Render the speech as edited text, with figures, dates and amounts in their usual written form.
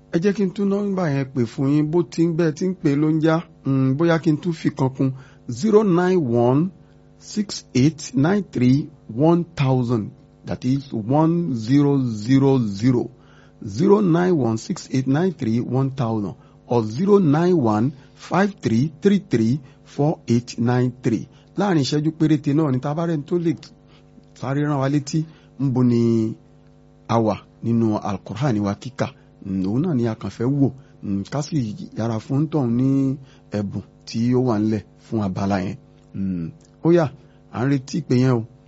ẹ jẹ́ kí n tún nọ́mbà yẹn pè fún yín bó ti ń bẹ́ẹ̀ tí ń pè ló ń já bóyá kí n tún fi kan kún 09168931000 that is 1000 09168931000 or 09153334893 láàrin ìṣẹ́jú péréte náà ní tabarẹ́ni tó lè sáré rán wa létí ń bo ni a wà nínú Al-Qur'an wa kíkà òun náà ni a kàn fẹ́ wò ká sì yára fún tọ̀hún ní ẹ̀bùn tí ó wà ńlẹ̀ fún abala yẹn ó yá à ń retí pé yẹn o